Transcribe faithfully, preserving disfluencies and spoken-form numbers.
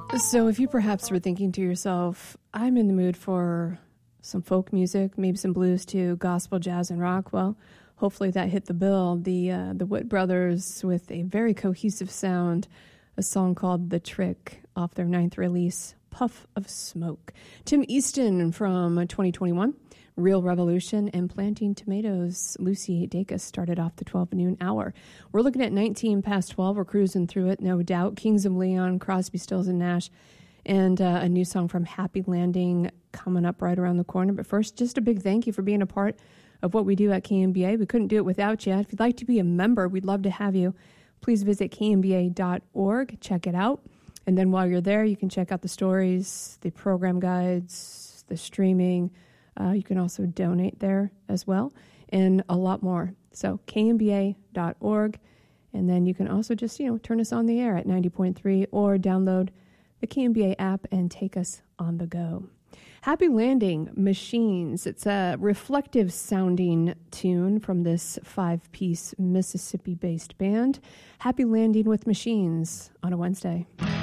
So if you perhaps were thinking to yourself, I'm in the mood for some folk music, maybe some blues too, gospel, jazz, and rock, well, hopefully that hit the bill. The uh, the Witt Brothers with a very cohesive sound, a song called The Trick off their ninth release, Puff of Smoke. Tim Easton from twenty twenty-one, Real Revolution, and Planting Tomatoes. Lucy Dacus started off the twelve noon hour. We're looking at nineteen past twelve. We're cruising through it, no doubt. Kings of Leon, Crosby, Stills, and Nash, and uh, a new song from Happy Landing coming up right around the corner. But first, just a big thank you for being a part of what we do at K M B A. We couldn't do it without you. If you'd like to be a member, we'd love to have you. Please visit K M B A dot org. Check it out. And then while you're there, you can check out the stories, the program guides, the streaming. Uh, you can also donate there as well, and a lot more. So K M B A dot org. And then you can also just, you know, turn us on the air at ninety point three or download the K M B A app and take us on the go. Happy Landing Machines. It's a reflective sounding tune from this five-piece Mississippi-based band. Happy Landing with Machines on a Wednesday.